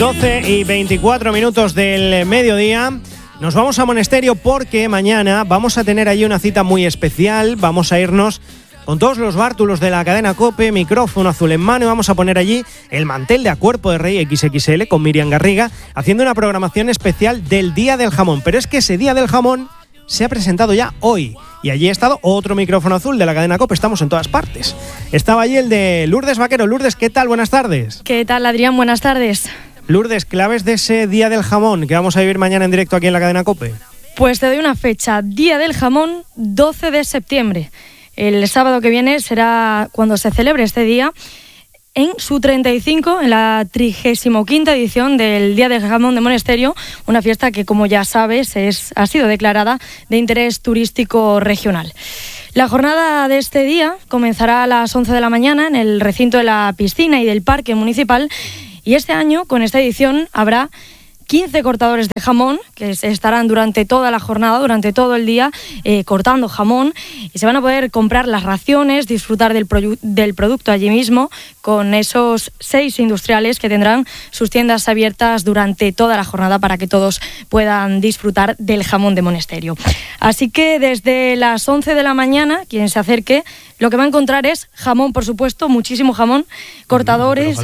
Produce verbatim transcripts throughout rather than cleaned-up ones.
doce y veinticuatro minutos del mediodía. Nos vamos a Monesterio porque mañana vamos a tener allí una cita muy especial. Vamos a irnos con todos los bártulos de la cadena COPE, micrófono azul en mano, y vamos a poner allí el mantel de A Cuerpo de Rey equis equis ele con Miriam Garriga, haciendo una programación especial del Día del Jamón. Pero es que ese Día del Jamón se ha presentado ya hoy, y allí ha estado otro micrófono azul de la cadena COPE. Estamos en todas partes. Estaba allí el de Lourdes Vaquero. Lourdes, ¿qué tal? Buenas tardes. ¿Qué tal, Adrián? Buenas tardes. Lourdes, claves de ese Día del Jamón que vamos a vivir mañana en directo aquí en la cadena COPE. Pues te doy una fecha, Día del Jamón, doce de septiembre. El sábado que viene será cuando se celebre este día, en su treinta y cinco, en la trigésima quinta edición del Día del Jamón de Monesterio, una fiesta que, como ya sabes, es, ha sido declarada de interés turístico regional. La jornada de este día comenzará a las once de la mañana en el recinto de la piscina y del parque municipal, y este año, con esta edición, habrá quince cortadores de jamón que estarán durante toda la jornada, durante todo el día, eh, cortando jamón, y se van a poder comprar las raciones, disfrutar del, pro- del producto allí mismo, con esos seis industriales que tendrán sus tiendas abiertas durante toda la jornada para que todos puedan disfrutar del jamón de Monesterio. Así que desde las once de la mañana, quien se acerque, lo que va a encontrar es jamón, por supuesto, muchísimo jamón, cortadores,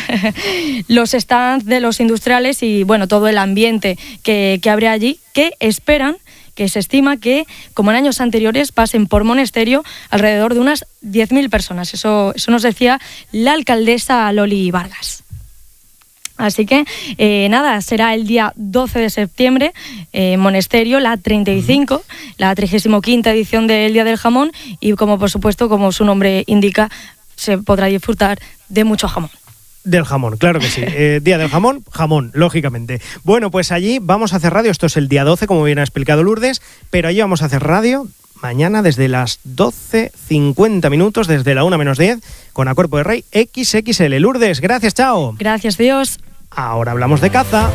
los stands de los industriales y, bueno, todo el ambiente que, que habrá allí, que esperan, que se estima que, como en años anteriores, pasen por Monesterio alrededor de unas diez mil personas. Eso, eso nos decía la alcaldesa Loli Vargas. Así que, eh, nada, será el día doce de septiembre, en eh, Monesterio, la treinta y cinco, la trigésima quinta edición del Día del Jamón, y como por supuesto, como su nombre indica, se podrá disfrutar de mucho jamón. Del jamón, claro que sí. Eh, día del jamón, jamón, lógicamente. Bueno, pues allí vamos a hacer radio. Esto es el día doce, como bien ha explicado Lourdes, pero allí vamos a hacer radio mañana desde las doce cincuenta minutos, desde la una menos diez, con A Cuerpo de Rey equis equis ele. Lourdes, gracias, chao. Gracias, Dios. Ahora hablamos de caza.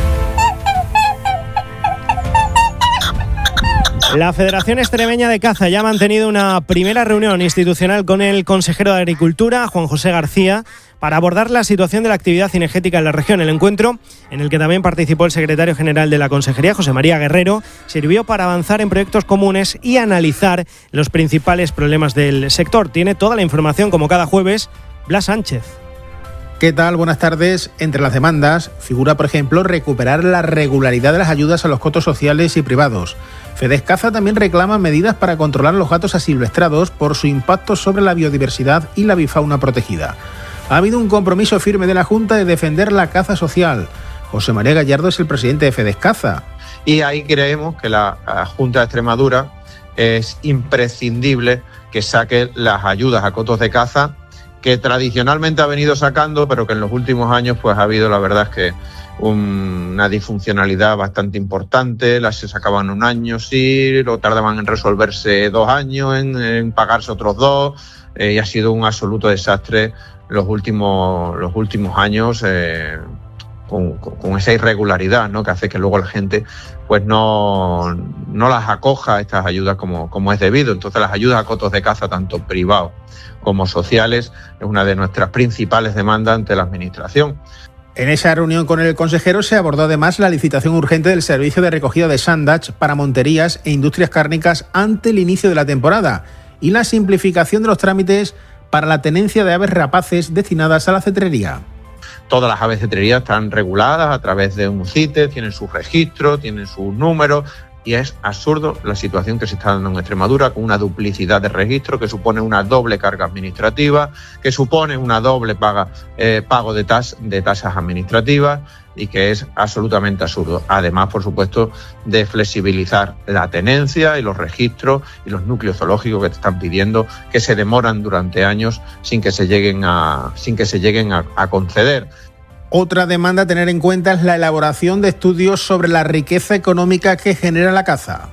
La Federación Extremeña de Caza ya ha mantenido una primera reunión institucional con el consejero de Agricultura, Juan José García, para abordar la situación de la actividad cinegética en la región. El encuentro, en el que también participó el secretario general de la Consejería, José María Guerrero, sirvió para avanzar en proyectos comunes y analizar los principales problemas del sector. Tiene toda la información, como cada jueves, Blas Sánchez. ¿Qué tal? Buenas tardes. Entre las demandas figura, por ejemplo, recuperar la regularidad de las ayudas a los cotos sociales y privados. Fedescaza también reclama medidas para controlar los gatos asilvestrados por su impacto sobre la biodiversidad y la bifauna protegida. Ha habido un compromiso firme de la Junta de defender la caza social. José María Gallardo es el presidente de Fedescaza. Y ahí creemos que la Junta de Extremadura es imprescindible que saque las ayudas a cotos de caza que tradicionalmente ha venido sacando, pero que en los últimos años pues ha habido, la verdad es que un, una disfuncionalidad bastante importante. Las se sacaban un año, sí, lo tardaban en resolverse dos años, en, en pagarse otros dos, eh, y ha sido un absoluto desastre los últimos, los últimos años, eh, con, con, con esa irregularidad, ¿no?, que hace que luego la gente pues no, no las acoja a estas ayudas como, como es debido. Entonces las ayudas a cotos de caza, tanto privados como sociales, es una de nuestras principales demandas ante la Administración. En esa reunión con el consejero se abordó además la licitación urgente del servicio de recogida de sándwich para monterías e industrias cárnicas ante el inicio de la temporada y la simplificación de los trámites para la tenencia de aves rapaces destinadas a la cetrería. Todas las aves cetrerías están reguladas a través de un CITES, tienen sus registros, tienen sus números, y es absurdo la situación que se está dando en Extremadura, con una duplicidad de registros que supone una doble carga administrativa, que supone una doble paga, eh, pago de, tas, de tasas administrativas, y que es absolutamente absurdo. Además, por supuesto, de flexibilizar la tenencia y los registros y los núcleos zoológicos que te están pidiendo, que se demoran durante años sin que se lleguen a, sin que se lleguen a, a conceder. Otra demanda a tener en cuenta es la elaboración de estudios sobre la riqueza económica que genera la caza.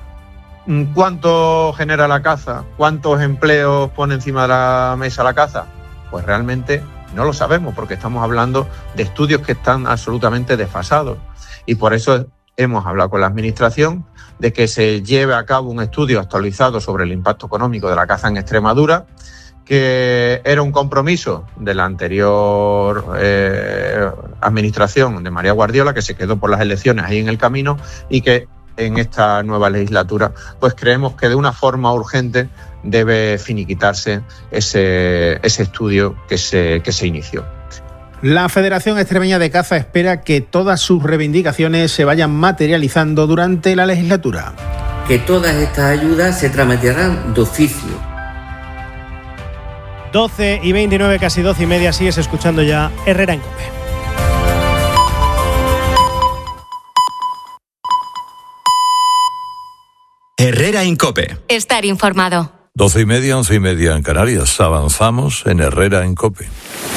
¿Cuánto genera la caza? ¿Cuántos empleos pone encima de la mesa la caza? Pues realmente no lo sabemos, porque estamos hablando de estudios que están absolutamente desfasados. Y por eso hemos hablado con la Administración de que se lleve a cabo un estudio actualizado sobre el impacto económico de la caza en Extremadura, que era un compromiso de la anterior eh, administración de María Guardiola, que se quedó por las elecciones ahí en el camino, y que en esta nueva legislatura pues creemos que de una forma urgente debe finiquitarse ese, ese estudio que se, que se inició. La Federación Extremeña de Caza espera que todas sus reivindicaciones se vayan materializando durante la legislatura. Que todas estas ayudas se tramitarán de oficio. doce y veintinueve, casi doce y media, sigues escuchando ya Herrera en COPE. Herrera en COPE. Estar informado. Doce y media, once y media en Canarias. Avanzamos en Herrera en COPE.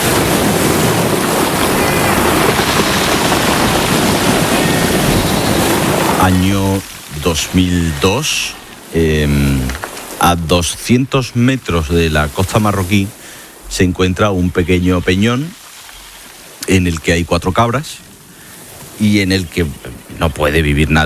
Año dos mil dos, eh, a doscientos metros de la costa marroquí se encuentra un pequeño peñón en el que hay cuatro cabras y en el que no puede vivir nadie.